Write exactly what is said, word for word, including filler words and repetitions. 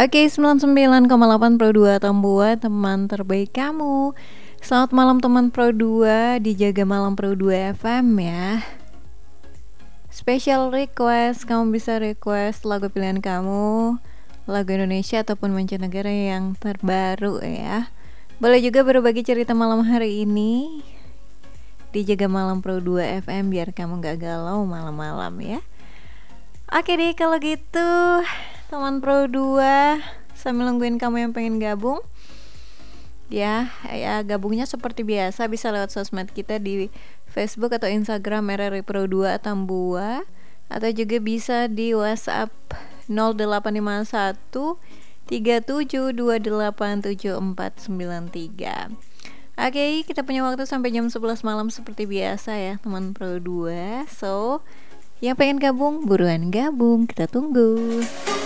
Oke, sembilan puluh sembilan koma delapan Pro dua Tambua, teman terbaik kamu. Selamat malam teman Pro dua, dijaga malam Pro dua F M ya. Special request, kamu bisa request lagu pilihan kamu, lagu Indonesia ataupun mancanegara yang terbaru ya. Boleh juga berbagi cerita malam hari ini, dijaga malam Pro dua F M biar kamu gak galau malam-malam ya. Oke deh kalau gitu, teman Pro dua, sambil nungguin kamu yang pengen gabung ya, ya gabungnya seperti biasa bisa lewat sosmed kita di Facebook atau Instagram R R I Pro dua Tambua, atau juga bisa di WhatsApp nol delapan lima satu tiga tujuh dua delapan tujuh empat sembilan tiga. Oke, kita punya waktu sampai jam sebelas malam seperti biasa ya teman Pro dua. So, yang pengen gabung buruan gabung, kita tunggu.